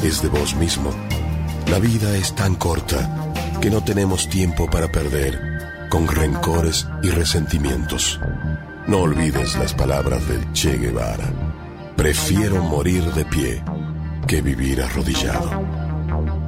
es de vos mismo. La vida es tan corta que no tenemos tiempo para perder con rencores y resentimientos. No olvides las palabras del Che Guevara. Prefiero morir de pie que vivir arrodillado.